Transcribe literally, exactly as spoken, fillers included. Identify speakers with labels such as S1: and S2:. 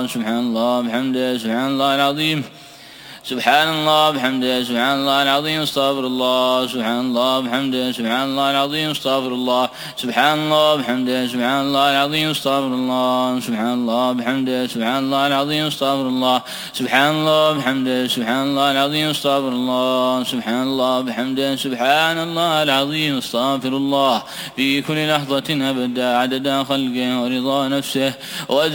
S1: سبحان الله بحمده سبحان الله العظيم سبحان الله بحمده سبحان الله العظيم استغفر الله سبحان الله بحمده سبحان الله العظيم استغفر الله سبحان الله بحمده سبحان الله العظيم استغفر الله سبحان الله بحمده سبحان الله العظيم استغفر الله سبحان الله بحمده سبحان الله العظيم استغفر الله سبحان الله بحمده سبحان الله العظيم استغفر الله في كل لحظة أبدا عدد خلقه ورضا نفسه